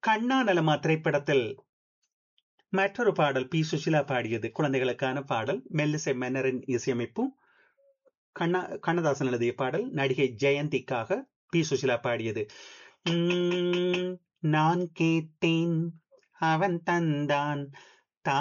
கண்ணா நலமா திரைப்படத்தில் மற்றொரு பாடல் பி சுஷிலா பாடியது குழந்தைகளுக்கான பாடல் மெல்லிசை மன்னரின் இசையமைப்பும் கண்ணதாசன் எழுதிய பாடல் நடிகை ஜெயந்திக்காக பி சுஷிலா பாடியது. உம், நான் கேட்டேன் அவன் தந்தான்